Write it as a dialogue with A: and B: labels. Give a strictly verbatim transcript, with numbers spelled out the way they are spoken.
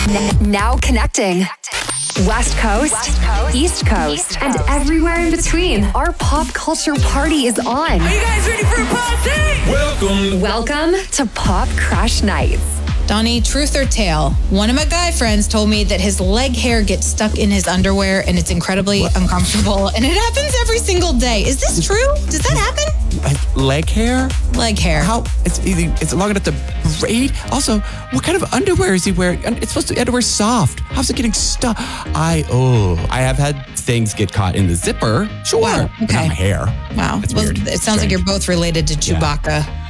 A: N- now connecting. West Coast, West Coast East, Coast, East Coast, and everywhere in between. Our pop culture party is on.
B: Are you guys ready for a party?
C: Welcome.
A: Welcome to Pop Crash Nights.
D: Donnie, truth or tale? One of my guy friends told me that his leg hair gets stuck in his underwear and it's incredibly what? uncomfortable. And it happens every single day. Is this true? Does that happen?
C: Leg hair?
D: Leg hair.
C: How? It's it's long enough to braid. Also, what kind of underwear is he wearing? It's supposed to be underwear soft. How's it getting stuck? I oh, I have had things get caught in the zipper. Sure.
D: Wow. Okay.
C: Not my hair.
D: Wow.
C: That's
D: well,
C: weird.
D: It sounds Strange. like you're both related to Chewbacca.
C: Yeah.